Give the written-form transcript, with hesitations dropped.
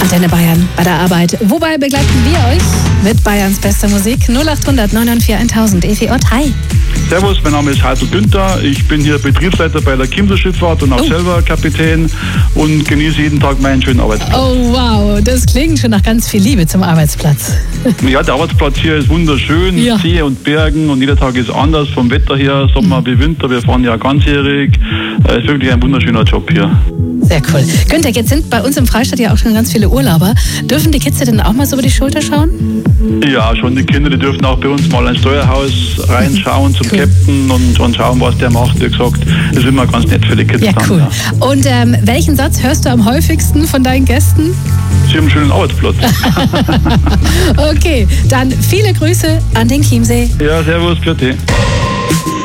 Antenne Bayern bei der Arbeit. Wobei begleiten wir euch mit Bayerns bester Musik 0800 994 1000. Evi Ott, hi. Servus, mein Name ist Heidel Günther. Ich bin hier Betriebsleiter bei der Chiemsee Schifffahrt und auch selber Kapitän und genieße jeden Tag meinen schönen Arbeitsplatz. Oh wow, das klingt schon nach ganz viel Liebe zum Arbeitsplatz. Ja, der Arbeitsplatz hier ist wunderschön, See und Bergen und jeder Tag ist anders vom Wetter her, Sommer wie Winter. Wir fahren ja ganzjährig. Es ist wirklich ein wunderschöner Job hier. Sehr cool. Günther, jetzt sind bei uns im Freistaat ja auch schon ganz viele Urlauber. Dürfen die Kids denn auch mal so über die Schulter schauen? Ja, schon die Kinder, die dürfen auch bei uns mal ins Steuerhaus reinschauen zum Captain und schauen, was der macht. Wie gesagt, das ist immer ganz nett für die Kids. Ja, cool. Ja. Und welchen Satz hörst du am häufigsten von deinen Gästen? Sie haben einen schönen Arbeitsplatz. Okay, dann viele Grüße an den Chiemsee. Ja, servus, bitte.